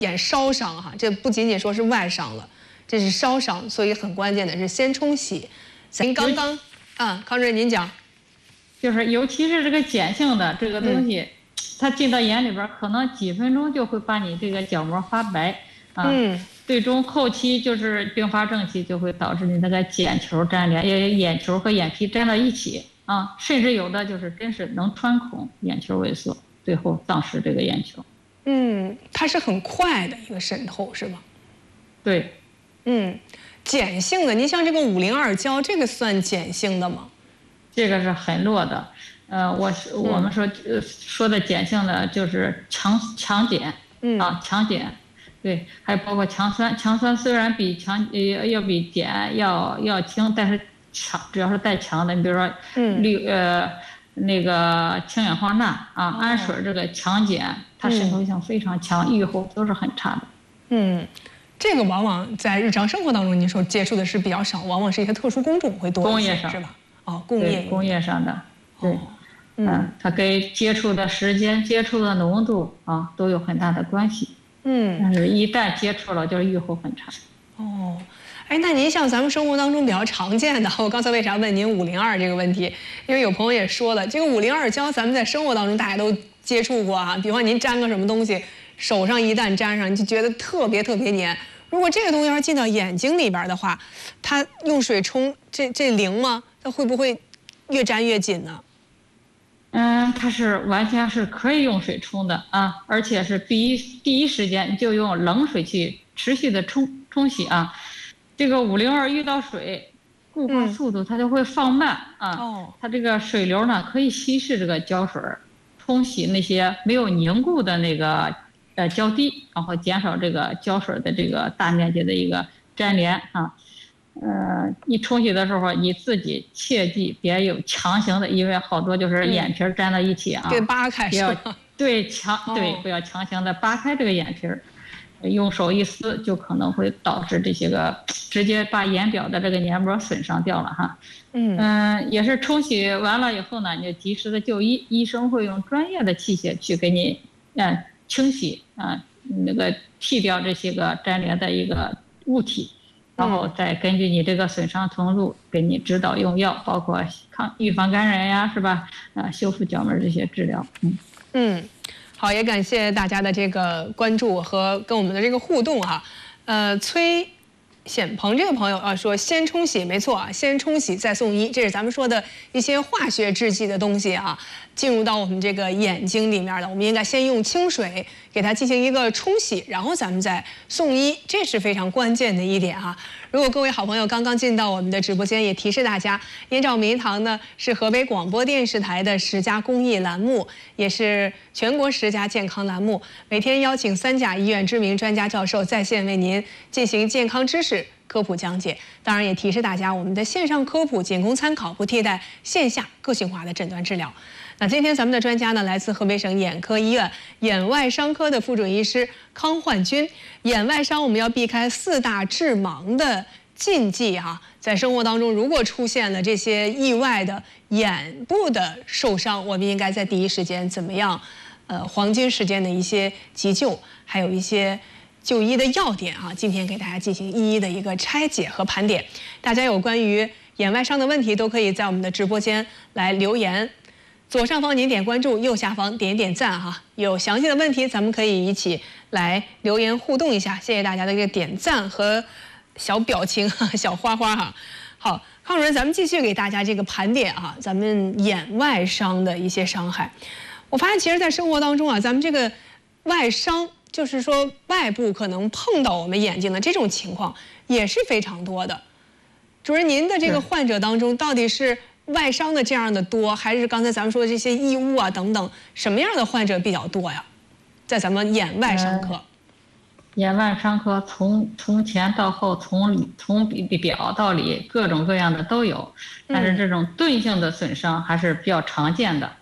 眼烧伤哈，这不仅仅说是外伤了，这是烧伤，所以很关键的是先冲洗。您刚刚康主任您讲， 就是尤其是这个碱性的这个东西，它进到眼里边，可能几分钟就会把你这个角膜发白啊。最终后期就是并发症期，就会导致你那个睑球粘连，眼球和眼皮粘到一起啊，甚至有的就是真是能穿孔，眼球萎缩，最后丧失这个眼球。 它是很快的一个渗透，是吗？ 对。 碱性的，您像这个502胶，这个算碱性的吗？ 这个是很弱的。我们说的碱性的就是强碱强碱。对，还包括强酸。强酸虽然要比碱要轻，但是只要是带强的，你比如说那个氢氧化钠啊、氨水这个强碱，它渗透性非常强，预后都是很差的。 这个往往在日常生活当中，您说接触的是比较少，往往是一些特殊工种会多一些，是吧？工业上的，对，它跟接触的时间、接触的浓度啊都有很大的关系。但是一旦接触了，就是预后很差。 那您像咱们生活当中比较常见的，我刚才为啥问您502这个问题？因为有朋友也说了，这个502胶咱们在生活当中大家都接触过啊，比方您沾个什么东西，手上一旦沾上，你就觉得特别黏。如果这个东西要是进到眼睛里边的话，它用水冲，这灵吗？它会不会越粘越紧呢？ 它是完全是可以用水冲的啊，而且是第一时间就用冷水去持续的冲洗啊。这个502遇到水，固化速度它就会放慢啊。它这个水流呢可以稀释这个胶水，冲洗那些没有凝固的那个胶滴，然后减少这个胶水的这个大面积的一个粘连啊。你冲洗的时候，你自己切记别有强行的，因为好多就是眼皮粘到一起啊， 给扒开是吧？ 对，不要强行的扒开这个眼皮，用手一撕就可能会导致这些个直接把眼表的这个黏膜损伤掉了哈。也是冲洗完了以后呢，你就及时的就医，医生会用专业的器械去给你清洗那个剃掉这些个粘连的一个物体。然后再根据你这个损伤程度给你指导用药，包括预防感染呀，是吧？修复角膜这些治疗。 好，也感谢大家的这个关注和跟我们的这个互动哈。崔显鹏这个朋友说先冲洗，没错啊，先冲洗再送医，这是咱们说的一些化学制剂的东西啊，进入到我们这个眼睛里面的，我们应该先用清水给它进行一个冲洗，然后咱们再送医，这是非常关键的一点哈。如果各位好朋友刚刚进到我们的直播间，也提示大家，眼找名堂呢是河北广播电视台的10佳公益栏目，也是全国10佳健康栏目，每天邀请3甲医院知名专家教授在线为您进行健康知识科普讲解。当然也提示大家，我们的线上科普仅供参考，不替代线下个性化的诊断治疗。那今天咱们的专家呢，来自河北省眼科医院眼外伤科的副主任医师康焕军。眼外伤我们要避开4大致盲的禁忌哈，在生活当中如果出现了这些意外的眼部的受伤，我们应该在第一时间怎么样？黄金时间的一些急救，还有一些就医的要点啊，今天给大家进行一一的一个拆解和盘点。大家有关于眼外伤的问题，都可以在我们的直播间来留言。左上方您点关注，右下方点赞哈。有详细的问题，咱们可以一起来留言互动一下。谢谢大家的这个点赞和小表情、小花花哈。好，康主任，咱们继续给大家这个盘点哈，咱们眼外伤的一些伤害。我发现其实，在生活当中啊，咱们这个外伤，就是说外部可能碰到我们眼睛的这种情况，也是非常多的。主任，您的这个患者当中，到底是外伤的这样的多，还是刚才咱们说的这些异物啊等等，什么样的患者比较多呀？在咱们眼外伤科， 眼外伤科从前到后，从表到里，各种各样的都有，但是这种钝性的损伤还是比较常见的。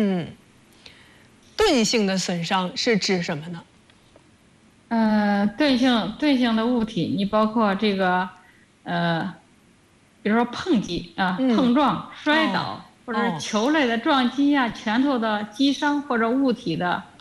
钝性的损伤是指什么呢？ 钝性的物体，你包括这个比如说碰击啊、碰撞、摔倒，或者是球类的撞击啊、拳头的击伤或者物体的